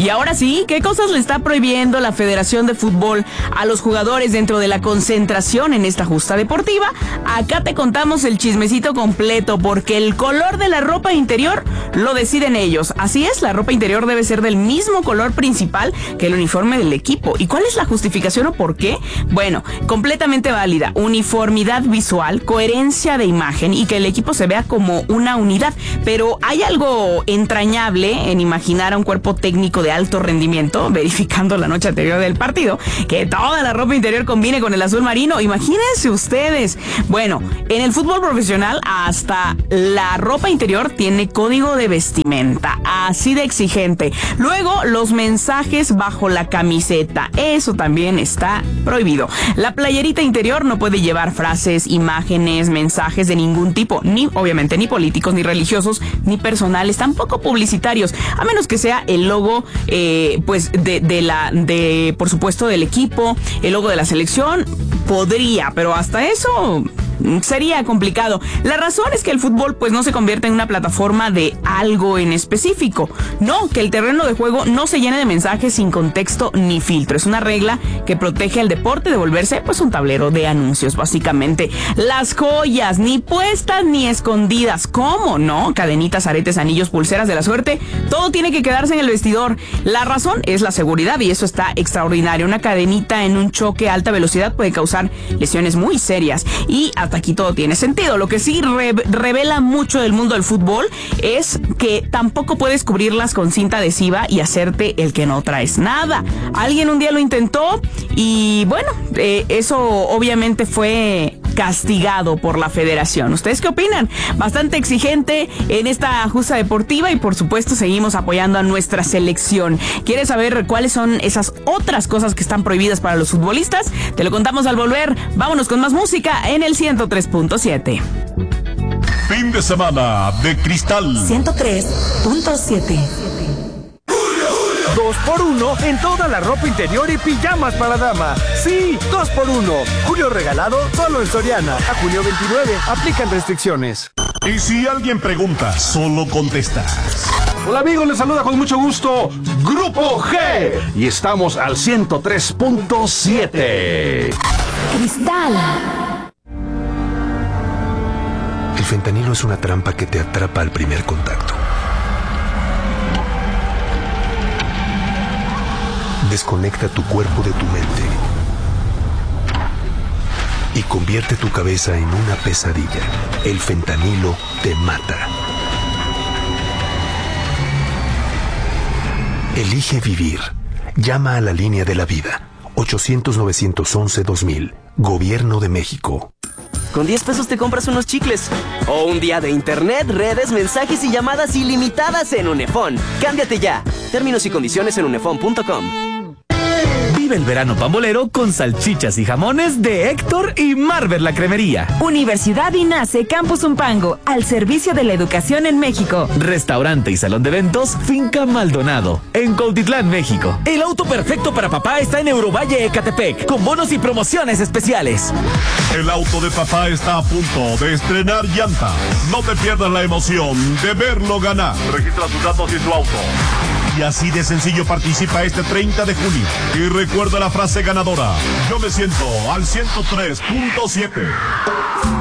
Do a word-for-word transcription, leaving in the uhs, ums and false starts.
Y ahora sí, ¿qué cosas le está prohibiendo la Federación de Fútbol a los jugadores dentro de la concentración en esta justa deportiva? Acá te contamos el chismecito completo, porque el color de la ropa interior lo deciden ellos. Así es, la ropa interior debe ser del mismo color principal que el uniforme del equipo. ¿Y cuál es la justificación o por qué? Bueno, completamente válida. Uniformidad visual, coherencia de imagen y que el equipo se vea como una unidad. Pero hay algo entrañable en imaginar a un cuerpo técnico de alto rendimiento, verificando la noche anterior del partido, que toda la ropa interior combine con el azul marino. Imagínense ustedes. Bueno, en el fútbol profesional hasta la ropa interior tiene código de vestimenta, así de exigente. Luego, los mensajes bajo la camiseta, eso también está prohibido. La playerita interior no puede llevar frases, imágenes, mensajes de ningún tipo, ni obviamente ni políticos, ni religiosos, ni personales, tampoco publicitarios, a menos que sea el logo, eh, pues de, de la, de, por supuesto, del equipo, el logo de la selección, podría, pero hasta eso sería complicado. La razón es que el fútbol pues no se convierte en una plataforma de algo en específico. No, que el terreno de juego no se llene de mensajes sin contexto ni filtro. Es una regla que protege al deporte de volverse pues un tablero de anuncios, básicamente. Las joyas, ni puestas ni escondidas. ¿Cómo no? Cadenitas, aretes, anillos, pulseras de la suerte. Todo tiene que quedarse en el vestidor. La razón es la seguridad y eso está extraordinario. Una cadenita en un choque a alta velocidad puede causar lesiones muy serias y hasta aquí todo tiene sentido. Lo que sí re- revela mucho del mundo del fútbol es que tampoco puedes cubrirlas con cinta adhesiva y hacerte el que no traes nada. Alguien un día lo intentó y bueno, eh, eso obviamente fue castigado por la federación. ¿Ustedes qué opinan? Bastante exigente en esta justa deportiva y por supuesto seguimos apoyando a nuestra selección. ¿Quieres saber cuáles son esas otras cosas que están prohibidas para los futbolistas? Te lo contamos al volver. Vámonos con más música en el ciento tres punto siete. Fin de semana de Cristal ciento tres punto siete. Dos por uno en toda la ropa interior y pijamas para dama. Sí, dos por uno. Julio regalado solo en Soriana. A junio veintinueve. Aplican restricciones. Y si alguien pregunta, solo contestas. Hola amigos, les saluda con mucho gusto Grupo G. Y estamos al ciento tres punto siete. Cristal. El fentanilo es una trampa que te atrapa al primer contacto. Desconecta tu cuerpo de tu mente y convierte tu cabeza en una pesadilla. El fentanilo te mata. Elige vivir. Llama a la línea de la vida. ochocientos, novecientos once, dos mil. Gobierno de México. Con diez pesos te compras unos chicles. O un día de internet, redes, mensajes y llamadas ilimitadas en Unefón. Cámbiate ya. Términos y condiciones en unefón punto com. Vive el verano pambolero con salchichas y jamones de Héctor y Marvel la Cremería. Universidad INACE Campus Umpango, al servicio de la educación en México. Restaurante y salón de eventos Finca Maldonado, en Cuautitlán, México. El auto perfecto para papá está en Eurovalle, Ecatepec, con bonos y promociones especiales. El auto de papá está a punto de estrenar llanta. No te pierdas la emoción de verlo ganar. Registra tus datos y tu auto. Y así de sencillo participa este treinta de junio. Y recuerda la frase ganadora. Yo me siento al ciento tres punto siete.